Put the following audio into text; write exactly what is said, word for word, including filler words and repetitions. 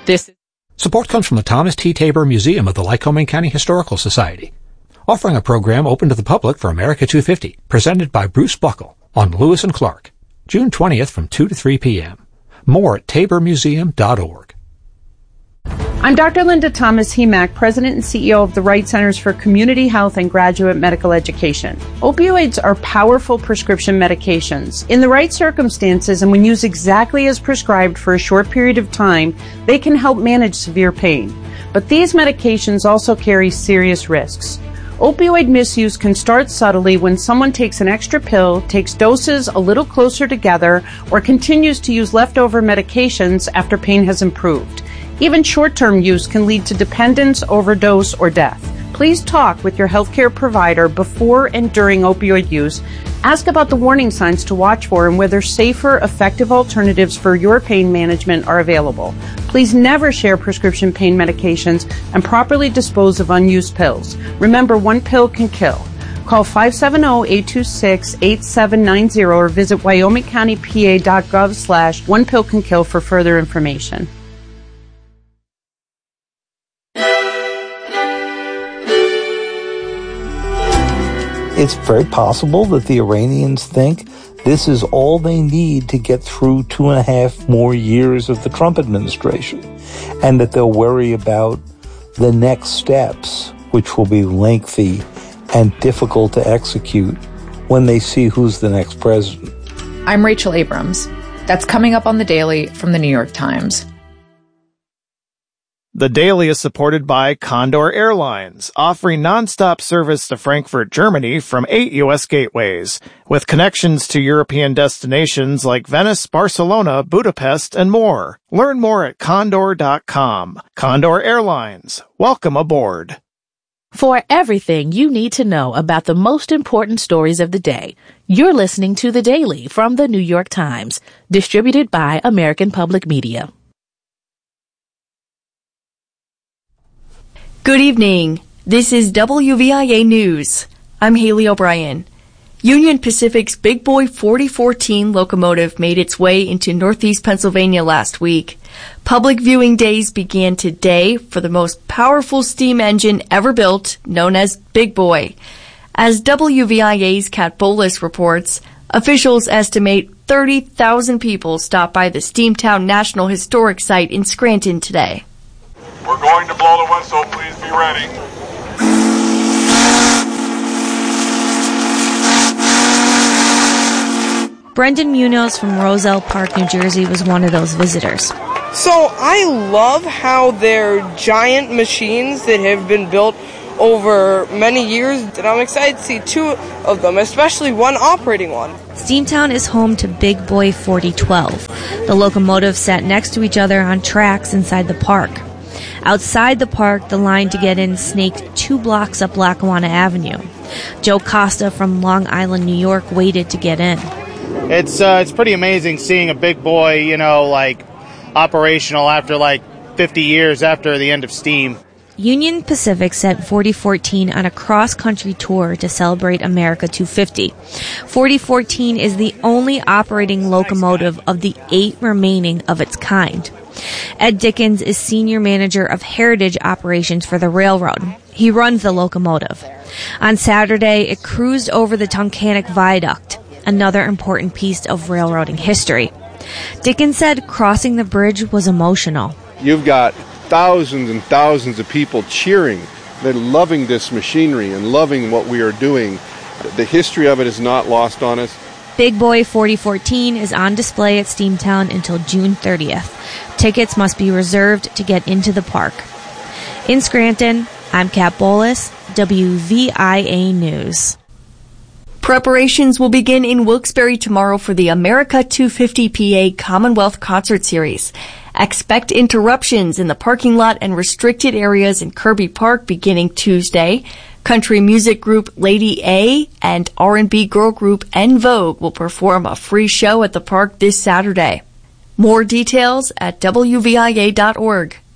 This Support comes from the Thomas T. Tabor Museum of the Lycoming County Historical Society, offering a program open to the public for America two fifty, presented by Bruce Buckle on Lewis and Clark, June twentieth from two to three p.m. More at tabor museum dot org. I'm Doctor Linda Thomas Hemack, President and C E O of the Wright Centers for Community Health and Graduate Medical Education. Opioids are powerful prescription medications. In the right circumstances and when used exactly as prescribed for a short period of time, they can help manage severe pain. But these medications also carry serious risks. Opioid misuse can start subtly when someone takes an extra pill, takes doses a little closer together, or continues to use leftover medications after pain has improved. Even short-term use can lead to dependence, overdose, or death. Please talk with your healthcare provider before and during opioid use. Ask about the warning signs to watch for and whether safer, effective alternatives for your pain management are available. Please never share prescription pain medications and properly dispose of unused pills. Remember, one pill can kill. Call five seven zero, eight two six, eight seven nine zero or visit wyoming county p a dot gov slash one pill can kill for further information. It's very possible that the Iranians think this is all they need to get through two and a half more years of the Trump administration, and that they'll worry about the next steps, which will be lengthy and difficult to execute when they see who's the next president. I'm Rachel Abrams. That's coming up on The Daily from the New York Times. The Daily is supported by Condor Airlines, offering nonstop service to Frankfurt, Germany from eight U S gateways, with connections to European destinations like Venice, Barcelona, Budapest, and more. Learn more at condor dot com. Condor Airlines. Welcome aboard. For everything you need to know about the most important stories of the day, you're listening to The Daily from the New York Times, distributed by American Public Media. Good evening. This is W V I A News. I'm Haley O'Brien. Union Pacific's Big Boy forty fourteen locomotive made its way into Northeast Pennsylvania last week. Public viewing days began today for the most powerful steam engine ever built, known as Big Boy. As W V I A's Kat Bolis reports, officials estimate thirty thousand people stopped by the Steamtown National Historic Site in Scranton today. We're going to blow the whistle. Please be ready. Brendan Munoz from Roselle Park, New Jersey was one of those visitors. So I love how they're giant machines that have been built over many years, and I'm excited to see two of them, especially one operating one. Steamtown is home to Big Boy forty twelve. The locomotives sat next to each other on tracks inside the park. Outside the park, the line to get in snaked two blocks up Lackawanna Avenue. Joe Costa from Long Island, New York, waited to get in. It's uh, it's pretty amazing seeing a Big Boy, you know, like operational after like fifty years after the end of steam. Union Pacific sent forty fourteen on a cross-country tour to celebrate America two fifty. forty fourteen is the only operating locomotive of the eight remaining of its kind. Ed Dickens is senior manager of heritage operations for the railroad. He runs the locomotive. On Saturday, it cruised over the Tunkhannock Viaduct, another important piece of railroading history. Dickens said crossing the bridge was emotional. You've got thousands and thousands of people cheering. They're loving this machinery and loving what we are doing. The history of it is not lost on us. Big Boy forty fourteen is on display at Steamtown until June thirtieth. Tickets must be reserved to get into the park. In Scranton, I'm Kat Bolis, W V I A News. Preparations will begin in Wilkes-Barre tomorrow for the America two fifty P A Commonwealth Concert Series. Expect interruptions in the parking lot and restricted areas in Kirby Park beginning Tuesday. Country music group Lady A and R and B girl group En Vogue will perform a free show at the park this Saturday. More details at W V I A dot org.